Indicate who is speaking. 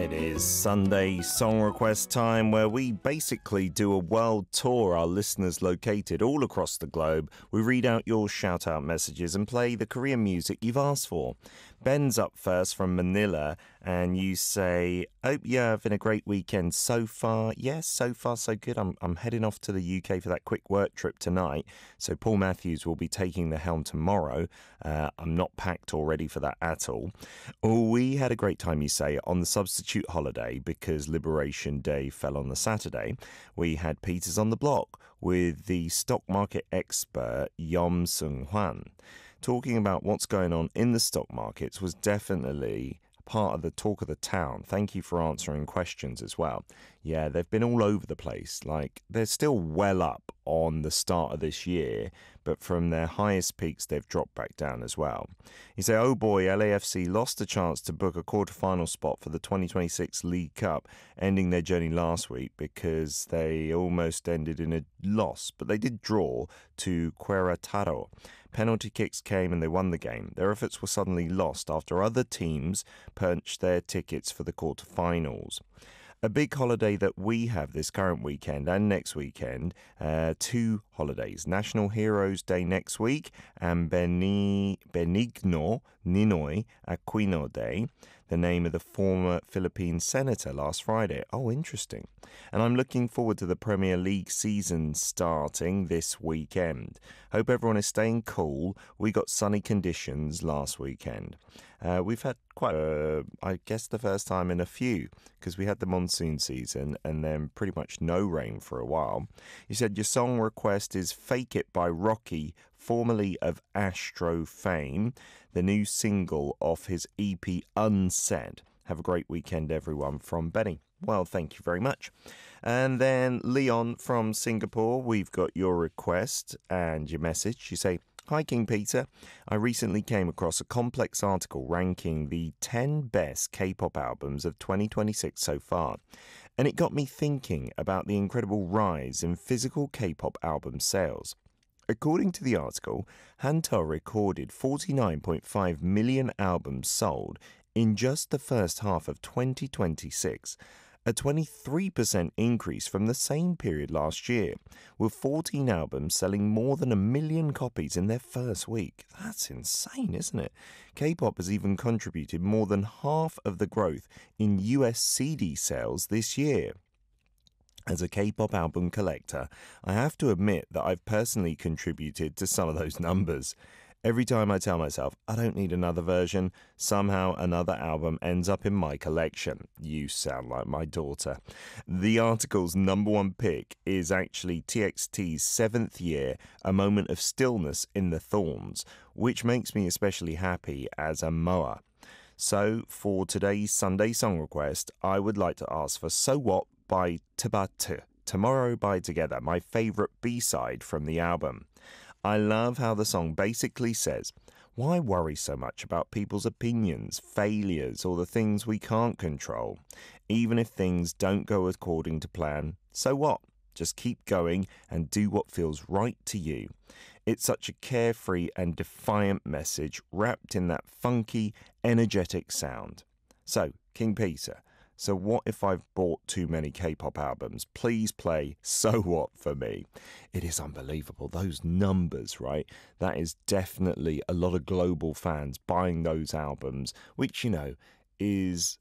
Speaker 1: It is Sunday Song Request time, where we basically do a world tour, our listeners located all across the globe. We read out your shout-out messages and play the Korean music you've asked for. Ben's up first from Manila, and you say, hope you're having a great weekend so far. Yes, so far so good. I'm heading off to the UK for that quick work trip tonight, so Paul Matthews will be taking the helm tomorrow. I'm not packed or ready for that at all. We had a great time, you say, on the substitute holiday because Liberation Day fell on the Saturday. We had Peters on the Block with the stock market expert Yom Sung Hwan. Talking about what's going on in the stock markets was definitely part of the talk of the town. Thank you for answering questions as well. Yeah, they've been all over the place. Like, they're still well up on the start of this year, but from their highest peaks, they've dropped back down as well. You say, oh boy, LAFC lost a chance to book a quarterfinal spot for the 2026 League Cup, ending their journey last week because they almost ended in a loss, but they did draw to Querétaro. Penalty kicks came and they won the game. Their efforts were suddenly lost after other teams punched their tickets for the quarterfinals. A big holiday that we have this current weekend and next weekend, two holidays. National Heroes Day next week and Benigno Ninoy Aquino Day, the name of the former Philippine senator last Friday. Oh, interesting. And I'm looking forward to the Premier League season starting this weekend. Hope everyone is staying cool. We got sunny conditions last weekend. We've had quite I guess the first time in a few, because we had the monsoon season and then pretty much no rain for a while. You said your song request is Fake It by Rocky, formerly of Astro fame, the new single off his EP Unsaid. Have a great weekend, everyone, from Benny. Well, thank you very much. And then Leon from Singapore, we've got your request and your message. You say, hi, King Peter. I recently came across a complex article ranking the 10 best K-pop albums of 2026 so far. And it got me thinking about the incredible rise in physical K-pop album sales. According to the article, Hantar recorded 49.5 million albums sold in just the first half of 2026, a 23% increase from the same period last year, with 14 albums selling more than 1 million copies in their first week. That's insane, isn't it? K-pop has even contributed more than half of the growth in US CD sales this year. As a K-pop album collector, I have to admit that I've personally contributed to some of those numbers. Every time I tell myself I don't need another version, somehow another album ends up in my collection. You sound like my daughter. The article's number one pick is actually TXT's 7th Year, A Moment of Stillness in the Thorns, which makes me especially happy as a moa. So, for today's Sunday song request, I would like to ask for So What by Tabata, Tomorrow by Together, my favourite B-side from the album. I love how the song basically says, why worry so much about people's opinions, failures, or the things we can't control? Even if things don't go according to plan, so what? Just keep going and do what feels right to you. It's such a carefree and defiant message wrapped in that funky, energetic sound. So, King Peter, so what if I've bought too many K-pop albums? Please play So What for me. It is unbelievable. Those numbers, right? That is definitely a lot of global fans buying those albums, which, you know, is